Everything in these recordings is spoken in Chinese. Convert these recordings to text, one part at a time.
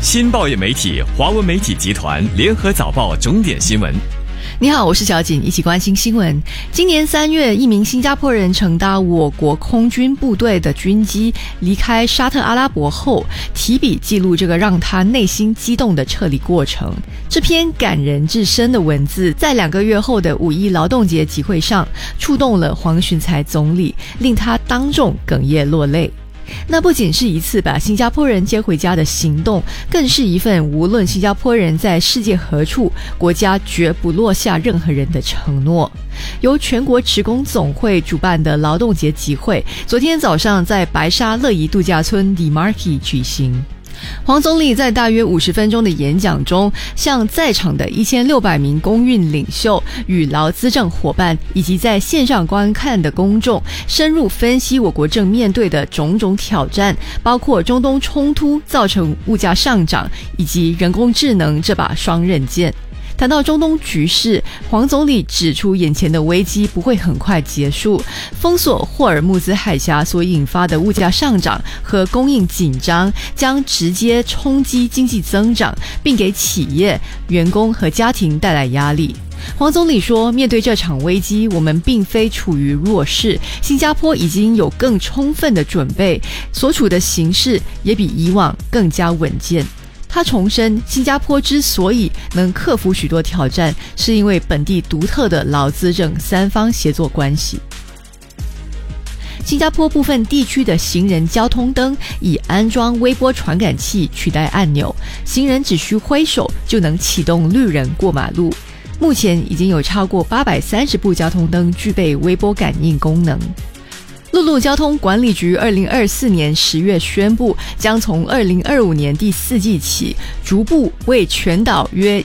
新报业媒体华文媒体集团联合早报重点新闻。 你好，我是小锦，一起关心新闻。今年3月，一名新加坡人乘搭我国空军部队的军机离开沙特阿拉伯后，提笔记录这个让他内心激动的撤离过程。这篇感人至深的文字，在2个月后的5·1劳动节集会上，触动了黄循财总理，令他当众哽咽落泪。那不仅是一次把新加坡人接回家的行动，更是一份无论新加坡人在世界何处，国家绝不落下任何人的承诺。由全国职工总会主办的劳动节集会，昨天早上在白沙乐怡度假村 The Marquee 举行。黄总理在大约50分钟的演讲中，向在场的1600名公运领袖与劳资政伙伴，以及在线上观看的公众，深入分析我国正面对的种种挑战，包括中东冲突造成物价上涨，以及人工智能这把双刃剑。谈到中东局势，黄总理指出眼前的危机不会很快结束，封锁霍尔木兹海峡所引发的物价上涨和供应紧张将直接冲击经济增长，并给企业、员工和家庭带来压力。黄总理说，面对这场危机，我们并非处于弱势，新加坡已经有更充分的准备，所处的形势也比以往更加稳健。他重申，新加坡之所以能克服许多挑战，是因为本地独特的劳资政3方协作关系。新加坡部分地区的行人交通灯以安装微波传感器取代按钮，行人只需挥手就能启动绿人过马路。目前已经有超过830部交通灯具备微波感应功能。陆路交通管理局2024年10月宣布，将从2025年第4季起，逐步为全岛约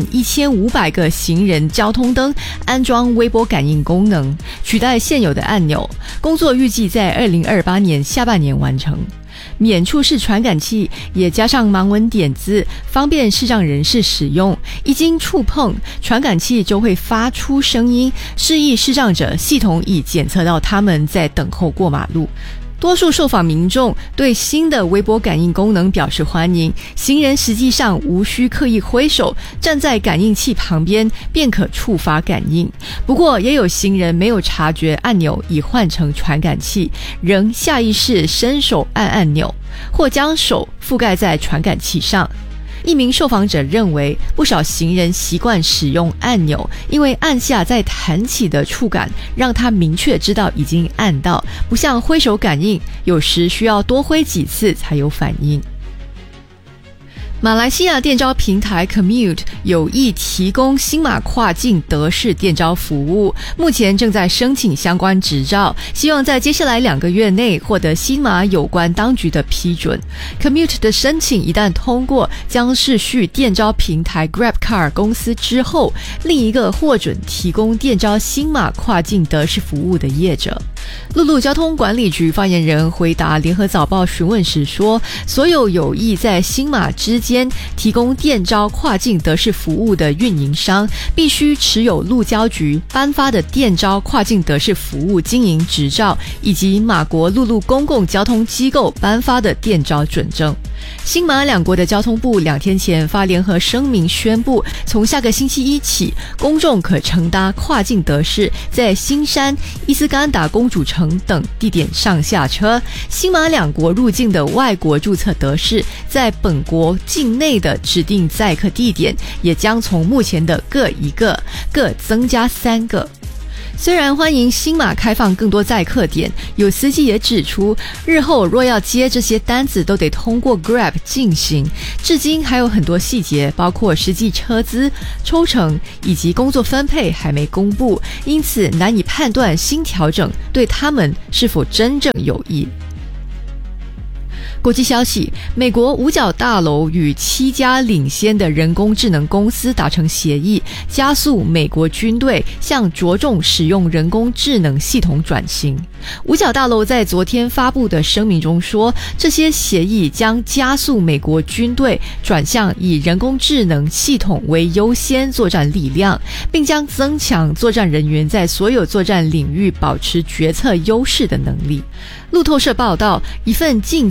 11500个行人交通灯安装微波感应功能，取代现有的按钮。工作预计在2028年下半年完成。免触式传感器也加上盲文点字，方便视障人士使用。一经触碰，传感器就会发出声音，示意视障者系统已检测到他们在等候过马路。多数受访民众对新的微波感应功能表示欢迎，行人实际上无需刻意挥手，站在感应器旁边便可触发感应。不过也有行人没有察觉按钮已换成传感器，仍下意识伸手按按钮，或将手覆盖在传感器上。一名受访者认为，不少行人习惯使用按钮，因为按下再弹起的触感让他明确知道已经按到，不像挥手感应，有时需要多挥几次才有反应。马来西亚电招平台 Commute 有意提供新马跨境德式电招服务，目前正在申请相关执照，希望在接下来2个月内获得新马有关当局的批准。Commute 的申请一旦通过，将是续电招平台 GrabCar 公司之后另一个获准提供电招新马跨境德式服务的业者。陆路交通管理局发言人回答联合早报询问时说，所有有意在新马之间提供电招跨境德式服务的运营商，必须持有路交局颁发的电招跨境德式服务经营执照，以及马国陆路公共交通机构颁发的电招准证。新马两国的交通部2天前发联合声明宣布，从下个星期一起，公众可乘搭跨境德式在新山、伊斯干达公主城等地点上下车。新马两国入境的外国注册德式在本国境内的指定载客地点也将从目前的各1个各增加3个。虽然欢迎新马开放更多载客点，有司机也指出，日后若要接这些单子都得通过 Grab 进行，至今还有很多细节，包括实际车资、抽成以及工作分配还没公布，因此难以判断新调整对他们是否真正有益。国际消息，美国五角大楼与7家领先的人工智能公司达成协议，加速美国军队向着重使用人工智能系统转型。五角大楼在昨天发布的声明中说，这些协议将加速美国军队转向以人工智能系统为优先作战力量，并将增强作战人员在所有作战领域保持决策优势的能力。路透社报道，一份近期受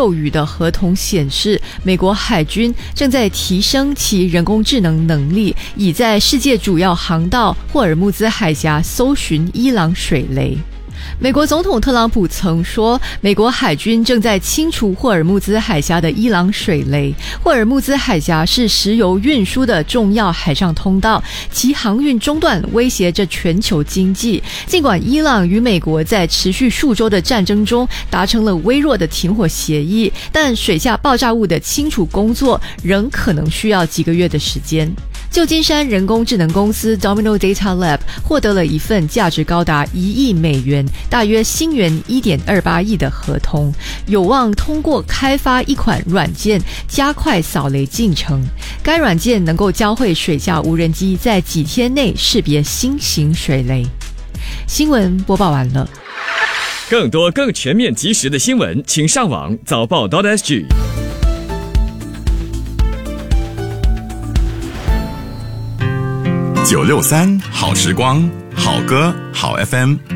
授予的合同显示，美国海军正在提升其人工智能能力，以在世界主要航道霍尔木兹海峡搜寻伊朗水雷。美国总统特朗普曾说，美国海军正在清除霍尔木兹海峡的伊朗水雷。霍尔木兹海峡是石油运输的重要海上通道，其航运中断威胁着全球经济。尽管伊朗与美国在持续数周的战争中达成了微弱的停火协议，但水下爆炸物的清除工作仍可能需要几个月的时间。旧金山人工智能公司 Domino Data Lab 获得了一份价值高达1亿美元，大约新元1.28亿的合同，有望通过开发一款软件加快扫雷进程。该软件能够教会水下无人机在几天内识别新型水雷。新闻播报完了。 更多更全面及时的新闻，请上网早报 .sg。 963好时光，好歌好 FM。